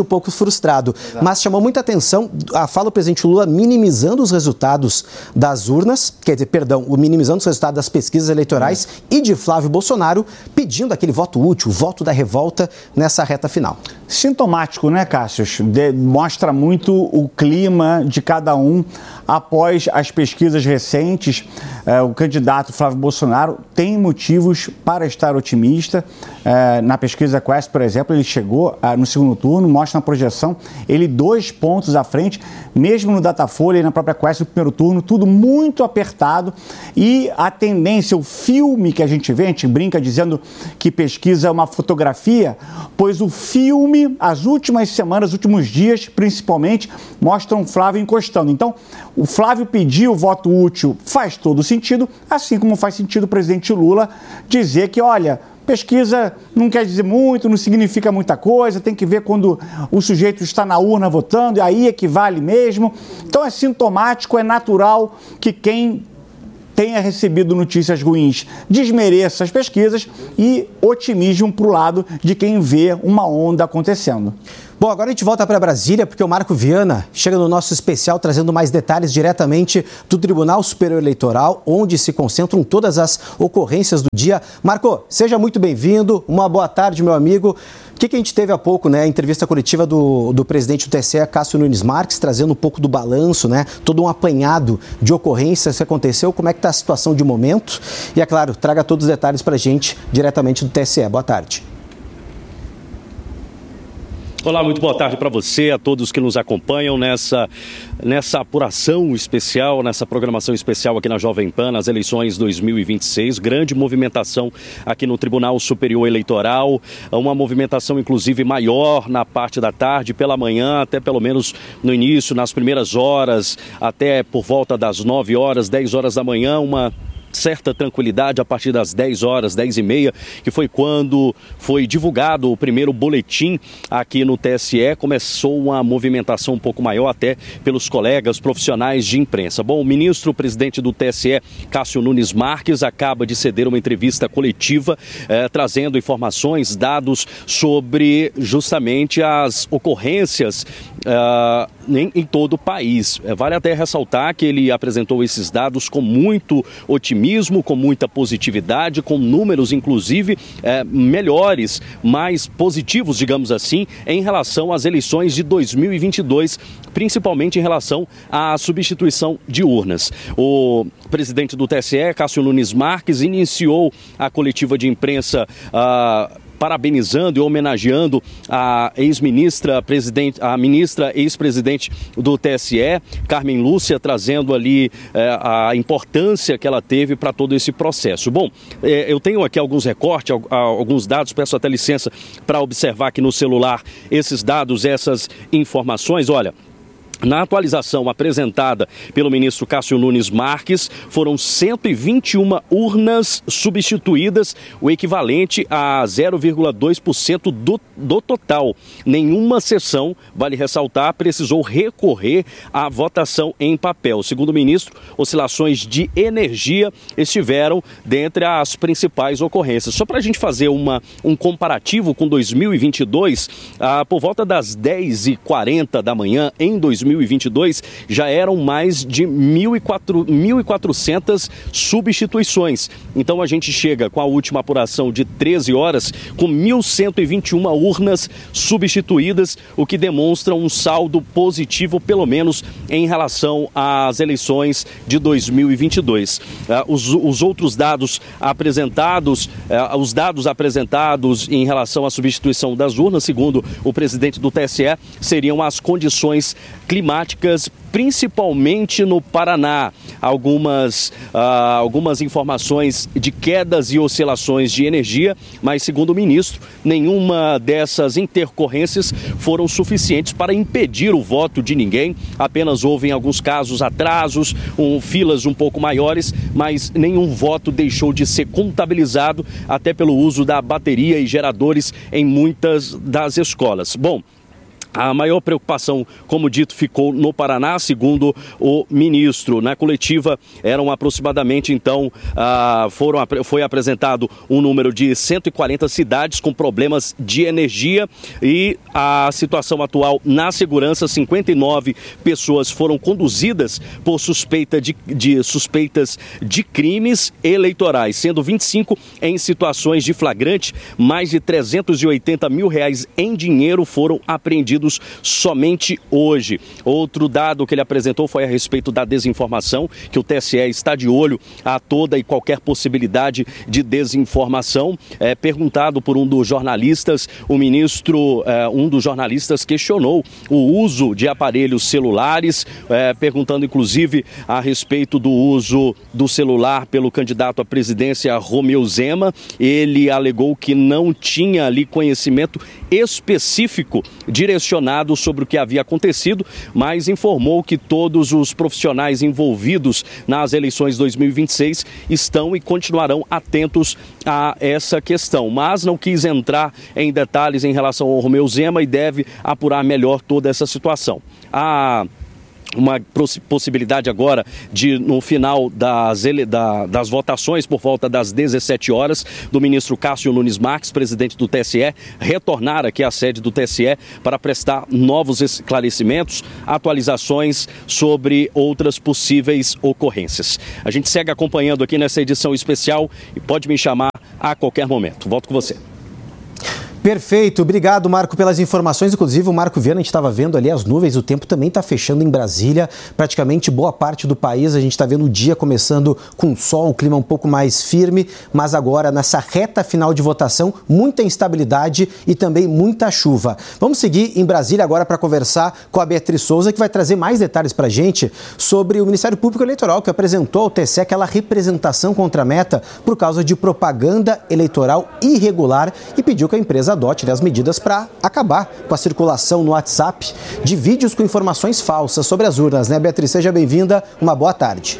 frustrado. Mas chamou muita atenção a fala do presidente Lula minimizando os resultados das urnas, quer dizer, perdão, o minimizando os resultados das pesquisas eleitorais é. e de Flávio Bolsonaro, pedindo aquele voto útil, o voto da revolta nessa reta final. Sintomático, né, Cássio? De, mostra muito o clima de cada um após as pesquisas recentes. Eh, o candidato Flávio Bolsonaro tem motivos para estar otimista. Eh, na pesquisa Quest, por exemplo, ele chegou ah, no segundo turno, mostra na projeção, ele dois pontos à frente, mesmo no Datafolha e na própria Quest no primeiro turno, tudo muito apertado. E a tendência, o filme que a gente vê, a gente brinca dizendo que pesquisa é uma fotografia, pois o filme, as últimas semanas, os últimos dias, principalmente, mostram o Flávio encostando. Então, o Flávio pediu o voto útil, faz todo sentido, assim como faz sentido o presidente Lula dizer que, olha, pesquisa não quer dizer muito, não significa muita coisa, tem que ver quando o sujeito está na urna votando, e aí é que vale mesmo. Então é sintomático, é natural que quem tenha recebido notícias ruins desmereça as pesquisas e otimismo para o lado de quem vê uma onda acontecendo. Bom, agora a gente volta para Brasília, porque o Marco Viana chega no nosso especial trazendo mais detalhes diretamente do Tribunal Superior Eleitoral, onde se concentram todas as ocorrências do dia. Marco, seja muito bem-vindo, uma boa tarde, meu amigo. O que, que a gente teve há pouco, né? A entrevista coletiva do, do presidente do T S E, Cássio Nunes Marques, trazendo um pouco do balanço, né? Todo um apanhado de ocorrências que aconteceu, como é que está a situação de momento. E, é claro, traga todos os detalhes para a gente diretamente do T S E. Boa tarde. Olá, muito boa tarde para você, a todos que nos acompanham nessa, nessa apuração especial, nessa programação especial aqui na Jovem Pan, nas eleições dois mil e vinte e seis. Grande movimentação aqui no Tribunal Superior Eleitoral, uma movimentação inclusive maior na parte da tarde, pela manhã, até pelo menos no início, nas primeiras horas, até por volta das nove horas, dez horas da manhã, uma certa tranquilidade a partir das dez horas, dez e meia, que foi quando foi divulgado o primeiro boletim aqui no T S E. Começou uma movimentação um pouco maior até pelos colegas profissionais de imprensa. Bom, o ministro presidente do T S E, Cássio Nunes Marques, acaba de ceder uma entrevista coletiva eh, trazendo informações, dados sobre justamente as ocorrências eh, em, em todo o país. Eh, vale até ressaltar que ele apresentou esses dados com muito otimismo, com muita positividade, com números inclusive é, melhores, mais positivos, digamos assim, em relação às eleições de dois mil e vinte e dois, principalmente em relação à substituição de urnas. O presidente do T S E, Cássio Nunes Marques, iniciou a coletiva de imprensa ah, parabenizando e homenageando a ex-ministra, presidente, a ministra ex-presidente do T S E, Carmen Lúcia, trazendo ali eh, a importância que ela teve para todo esse processo. Bom, eh, eu tenho aqui alguns recortes, alguns dados, peço até licença para observar aqui no celular esses dados, essas informações. Olha, na atualização apresentada pelo ministro Cássio Nunes Marques, foram cento e vinte e uma urnas substituídas, o equivalente a zero vírgula dois por cento do, do total. Nenhuma sessão, vale ressaltar, precisou recorrer à votação em papel. Segundo o ministro, oscilações de energia estiveram dentre as principais ocorrências. Só para a gente fazer uma, um comparativo com dois mil e vinte e dois, ah, por volta das dez e quarenta da manhã, em dois mil e vinte e dois, já eram mais de mil e quatrocentas substituições. Então a gente chega com a última apuração de treze horas com mil cento e vinte e uma urnas substituídas, o que demonstra um saldo positivo, pelo menos em relação às eleições de dois mil e vinte e dois. Uh, os, os outros dados apresentados, uh, os dados apresentados em relação à substituição das urnas, segundo o presidente do T S E, seriam as condições climáticas, principalmente no Paraná. Algumas, uh, algumas informações de quedas e oscilações de energia, mas, segundo o ministro, nenhuma dessas intercorrências foram suficientes para impedir o voto de ninguém. Apenas houve, em alguns casos, atrasos, um, filas um pouco maiores, mas nenhum voto deixou de ser contabilizado, até pelo uso da bateria e geradores em muitas das escolas. Bom, A maior preocupação, como dito, ficou no Paraná, segundo o ministro. Na coletiva eram aproximadamente, então, ah, foram, foi apresentado um número de cento e quarenta cidades com problemas de energia e a situação atual na segurança, cinquenta e nove pessoas foram conduzidas por suspeita de, de suspeitas de crimes eleitorais, sendo vinte e cinco em situações de flagrante. Mais de trezentos e oitenta mil reais em dinheiro foram apreendidos somente hoje. Outro dado que ele apresentou foi a respeito da desinformação, que o T S E está de olho a toda e qualquer possibilidade de desinformação. É, perguntado por um dos jornalistas, o ministro, é, um dos jornalistas questionou o uso de aparelhos celulares, é, perguntando inclusive a respeito do uso do celular pelo candidato à presidência Romeu Zema. Ele alegou que não tinha ali conhecimento específico direcionado sobre o que havia acontecido, mas informou que todos os profissionais envolvidos nas eleições dois mil e vinte e seis estão e continuarão atentos a essa questão, mas não quis entrar em detalhes em relação ao Romeu Zema e deve apurar melhor toda essa situação. A Uma possibilidade agora de, no final das, ele, da, das votações, por volta das dezessete horas, do ministro Cássio Nunes Marques, presidente do T S E, retornar aqui à sede do T S E para prestar novos esclarecimentos, atualizações sobre outras possíveis ocorrências. A gente segue acompanhando aqui nessa edição especial e pode me chamar a qualquer momento. Volto com você. Perfeito, obrigado Marco pelas informações, inclusive o Marco Viana, a gente estava vendo ali as nuvens, o tempo também está fechando em Brasília, praticamente boa parte do país, a gente está vendo o dia começando com sol, o clima um pouco mais firme, mas agora nessa reta final de votação, muita instabilidade e também muita chuva. Vamos seguir em Brasília agora para conversar com a Beatriz Souza, que vai trazer mais detalhes para a gente sobre o Ministério Público Eleitoral, que apresentou ao T S E aquela representação contra a meta por causa de propaganda eleitoral irregular e pediu que a empresa adote as medidas para acabar com a circulação no WhatsApp de vídeos com informações falsas sobre as urnas, né, Beatriz? Seja bem-vinda, uma boa tarde.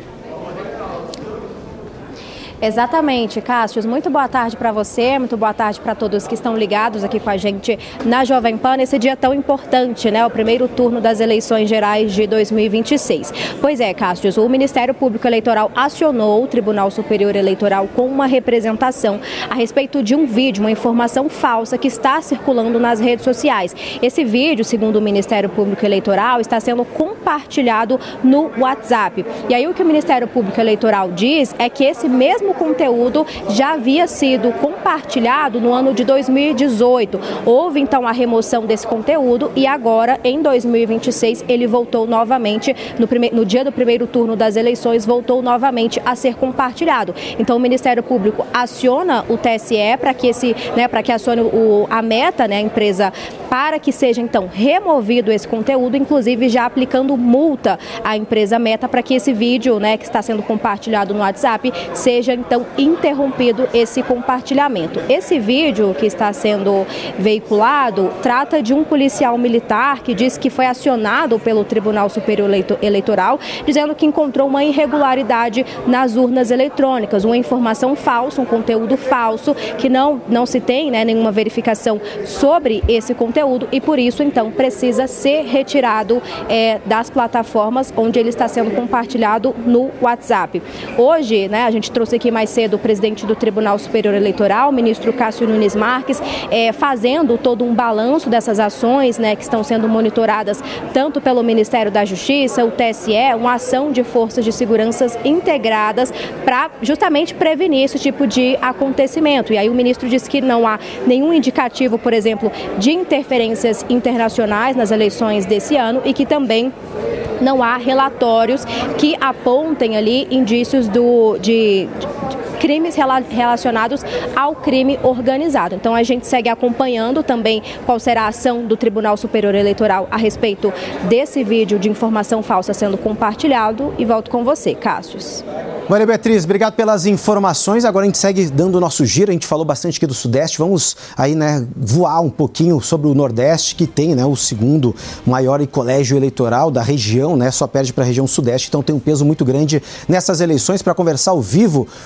Exatamente, Cássio. Muito boa tarde para você, muito boa tarde para todos que estão ligados aqui com a gente na Jovem Pan nesse dia tão importante, né? O primeiro turno das eleições gerais de dois mil e vinte e seis. Pois é, Cássio, o Ministério Público Eleitoral acionou o Tribunal Superior Eleitoral com uma representação a respeito de um vídeo, uma informação falsa que está circulando nas redes sociais. Esse vídeo, segundo o Ministério Público Eleitoral, está sendo compartilhado no WhatsApp. E aí o que o Ministério Público Eleitoral diz é que esse mesmo O conteúdo já havia sido compartilhado no ano de dois mil e dezoito. Houve então a remoção desse conteúdo e agora, em dois mil e vinte e seis, ele voltou novamente, no, prime... no dia do primeiro turno das eleições, voltou novamente a ser compartilhado. Então o Ministério Público aciona o T S E para que esse, né, para que acione o... a Meta, né, a empresa, para que seja então removido esse conteúdo, inclusive já aplicando multa à empresa Meta para que esse vídeo, né, que está sendo compartilhado no WhatsApp, seja então interrompido esse compartilhamento. Esse vídeo que está sendo veiculado trata de um policial militar que diz que foi acionado pelo Tribunal Superior Eleitoral, dizendo que encontrou uma irregularidade nas urnas eletrônicas, uma informação falsa, um conteúdo falso, que não, não se tem, né, nenhuma verificação sobre esse conteúdo e por isso então precisa ser retirado é, das plataformas onde ele está sendo compartilhado no WhatsApp. Hoje, né, a gente trouxe aqui mais cedo o presidente do Tribunal Superior Eleitoral, o ministro Cássio Nunes Marques, é, fazendo todo um balanço dessas ações, né, que estão sendo monitoradas tanto pelo Ministério da Justiça, o T S E, uma ação de forças de segurança integradas para justamente prevenir esse tipo de acontecimento. E aí o ministro disse que não há nenhum indicativo, por exemplo, de interferências internacionais nas eleições desse ano e que também não há relatórios que apontem ali indícios do, de, de crimes relacionados ao crime organizado. Então a gente segue acompanhando também qual será a ação do Tribunal Superior Eleitoral a respeito desse vídeo de informação falsa sendo compartilhado e volto com você, Cássio. Maria Beatriz, obrigado pelas informações. Agora a gente segue dando o nosso giro, a gente falou bastante aqui do Sudeste, vamos aí, né, voar um pouquinho sobre o Nordeste, que tem, né, o segundo maior colégio eleitoral da região, né, só perde para a região Sudeste, então tem um peso muito grande nessas eleições. Para conversar ao vivo com o repórter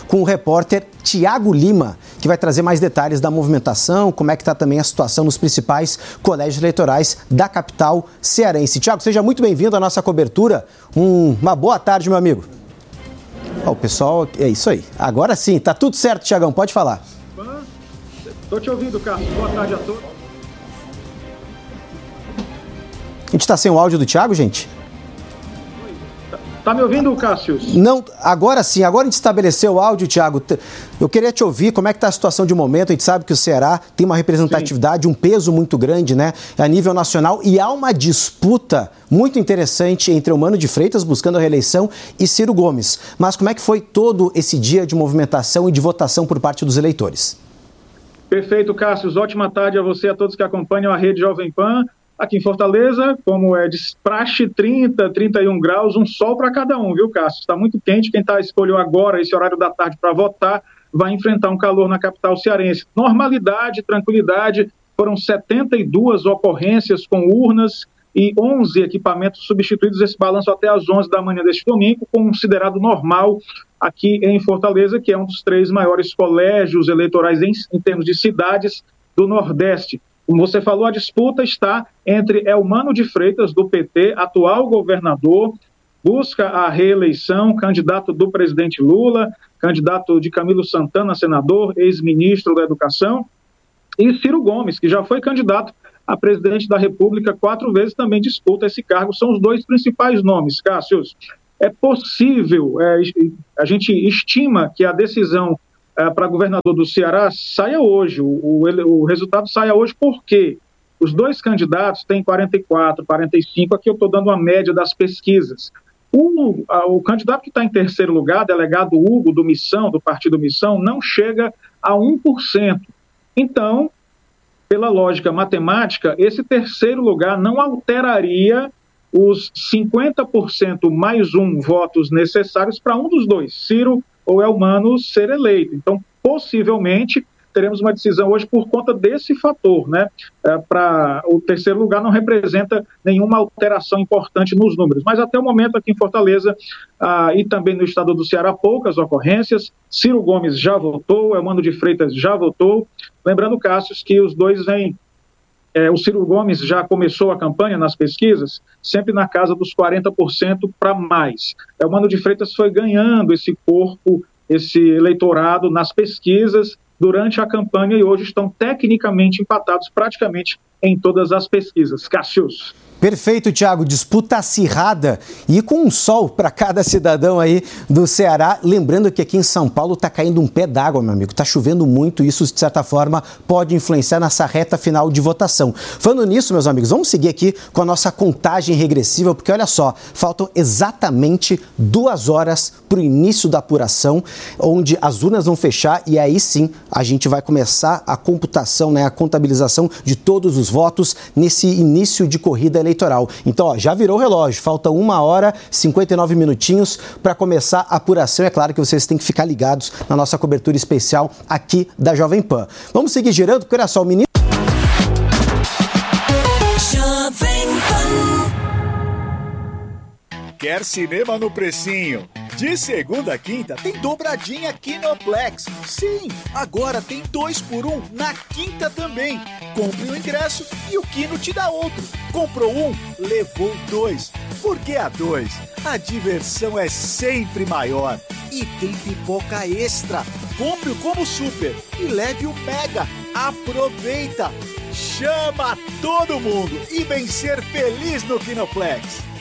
repórter Tiago Lima, que vai trazer mais detalhes da movimentação, como é que está também a situação nos principais colégios eleitorais da capital cearense. Tiago, seja muito bem-vindo à nossa cobertura. Um, uma boa tarde, meu amigo. Oh, o pessoal, é isso aí. Agora sim, tá tudo certo, Tiagão, pode falar. Estou te ouvindo, Carlos. Boa tarde a todos. A gente está sem o áudio do Tiago, gente? Tá me ouvindo, Cássio? Não, agora sim, agora a gente estabeleceu o áudio, Tiago. Eu queria te ouvir, como é que está a situação de momento? A gente sabe que o Ceará tem uma representatividade, sim, um peso muito grande, né, a nível nacional, e há uma disputa muito interessante entre Eumano de Freitas, buscando a reeleição, e Ciro Gomes. Mas como é que foi todo esse dia de movimentação e de votação por parte dos eleitores? Perfeito, Cássio. Ótima tarde a você e a todos que acompanham a Rede Jovem Pan. Aqui em Fortaleza, como é de praxe, trinta, trinta e um graus, um sol para cada um, viu, Cássio? Está muito quente, quem tá, escolheu agora esse horário da tarde para votar vai enfrentar um calor na capital cearense. Normalidade, tranquilidade, foram setenta e duas ocorrências com urnas e onze equipamentos substituídos, esse balanço até às onze da manhã deste domingo, considerado normal aqui em Fortaleza, que é um dos três maiores colégios eleitorais em, em termos de cidades do Nordeste. Como você falou, a disputa está entre Eumano de Freitas, do P T, atual governador, busca a reeleição, candidato do presidente Lula, candidato de Camilo Santana, senador, ex-ministro da Educação, e Ciro Gomes, que já foi candidato a presidente da República quatro vezes, também disputa esse cargo. São os dois principais nomes, Cássio. É possível, é, a gente estima que a decisão Uh, para governador do Ceará saia hoje, o, o, o resultado saia hoje, porque os dois candidatos têm quarenta e quatro, quarenta e cinco, aqui eu estou dando uma média das pesquisas. O, a, o candidato que está em terceiro lugar, delegado Hugo, do Missão, do Partido Missão, não chega a um por cento. Então, pela lógica matemática, esse terceiro lugar não alteraria os cinquenta por cento mais um votos necessários para um dos dois, Ciro ou Eumano, ser eleito. Então, possivelmente, teremos uma decisão hoje por conta desse fator, né? É, para o terceiro lugar não representa nenhuma alteração importante nos números. Mas até o momento aqui em Fortaleza ah, e também no estado do Ceará, poucas ocorrências. Ciro Gomes já votou, Eumano de Freitas já votou. Lembrando, Cássio, que os dois vêm... É, o Ciro Gomes já começou a campanha nas pesquisas, sempre na casa dos quarenta por cento para mais. O Eumano de Freitas foi ganhando esse corpo, esse eleitorado nas pesquisas durante a campanha e hoje estão tecnicamente empatados praticamente em todas as pesquisas. Cássius. Perfeito, Tiago. Disputa acirrada e com um sol para cada cidadão aí do Ceará. Lembrando que aqui em São Paulo está caindo um pé d'água, meu amigo. Está chovendo muito, isso de certa forma pode influenciar nessa reta final de votação. Falando nisso, meus amigos, vamos seguir aqui com a nossa contagem regressiva, porque olha só, faltam exatamente duas horas para o início da apuração, onde as urnas vão fechar e aí sim a gente vai começar a computação, né, a contabilização de todos os votos nesse início de corrida eleitoral. Então, ó, já virou o relógio, falta uma hora e cinquenta e nove minutinhos para começar a apuração. É claro que vocês têm que ficar ligados na nossa cobertura especial aqui da Jovem Pan. Vamos seguir girando, porque olha só, o menino... Quer cinema no precinho? De segunda a quinta tem dobradinha Kinoplex. Sim, agora tem dois por um na quinta também. Compre um ingresso e o Kino te dá outro. Comprou um, levou dois. Por que a dois? A diversão é sempre maior. E tem pipoca extra. Compre o Combo Super e leve o Mega. Aproveita! Chama todo mundo e vem ser feliz no Kinoplex.